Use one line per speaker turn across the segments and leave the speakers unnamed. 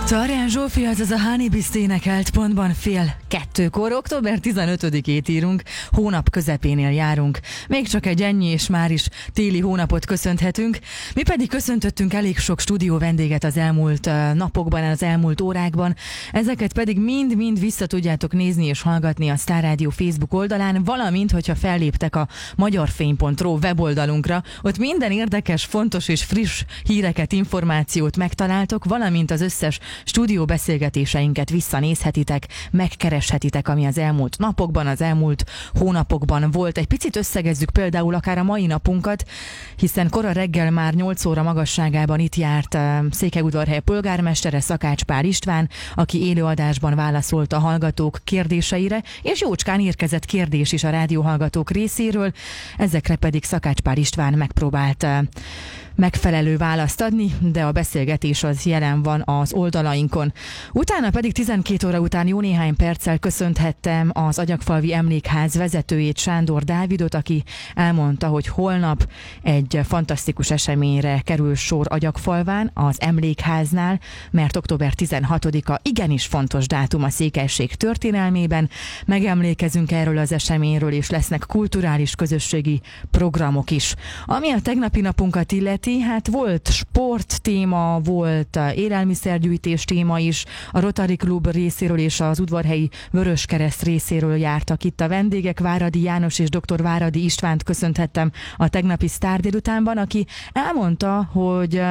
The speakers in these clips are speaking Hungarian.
Tarján Zsófi, azaz a Honeybee-t énekelt pontban 1:30, október 15-ét írunk, hónap közepénél járunk. Még csak egy ennyi, és már is téli hónapot köszönhetünk. Mi pedig köszöntöttünk elég sok stúdió vendéget az elmúlt napokban, az elmúlt órákban. Ezeket pedig mind-mind vissza tudjátok nézni és hallgatni a Star Rádió Facebook oldalán, valamint, hogyha felléptek a magyarfény.ro weboldalunkra, ott minden érdekes, fontos és friss híreket, információt megtaláltok, valamint az összes stúdió beszélgetéseinket visszanézhetitek, megkereshetitek, ami az elmúlt napokban, az elmúlt hónapokban volt. Egy picit összegezzük például akár a mai napunkat, hiszen kora reggel már 8 óra magasságában itt járt Székelyudvarhely polgármestere, Szakács Pál István, aki élőadásban válaszolt a hallgatók kérdéseire, és jócskán érkezett kérdés is a rádióhallgatók részéről, ezekre pedig Szakács Pál István megpróbált megfelelő választ adni, de a beszélgetés az jelen van az oldalainkon. Utána pedig 12 óra után jó néhány perccel köszönthettem az Agyagfalvi Emlékház vezetőjét, Sándor Dávidot, aki elmondta, hogy holnap egy fantasztikus eseményre kerül sor Agyagfalván, az Emlékháznál, mert október 16-a igenis fontos dátum a székelység történelmében. Megemlékezünk erről az eseményről, és lesznek kulturális közösségi programok is. Ami a tegnapi napunkat illeti, hát volt sport téma, volt élelmiszergyűjtés téma is, a Rotary Klub részéről és az Udvarhelyi Vöröskereszt részéről jártak itt a vendégek. Váradi János és dr. Váradi Istvánt köszönthettem a tegnapi Sztár délutánban, aki elmondta, hogy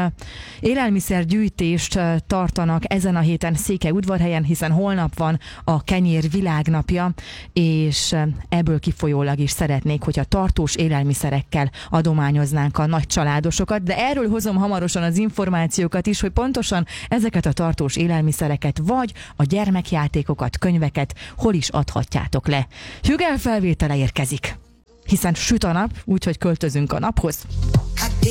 élelmiszergyűjtést tartanak ezen a héten Székelyudvarhelyen, hiszen holnap van a kenyér világnapja, és ebből kifolyólag is szeretnék, hogyha tartós élelmiszerekkel adományoznánk a nagy családosokat, de erről hozom hamarosan az információkat is, hogy pontosan ezeket a tartós élelmiszereket, vagy a gyermekjátékokat, könyveket hol is adhatjátok le. Hügel felvétele érkezik, hiszen süt a nap, úgyhogy költözünk a naphoz.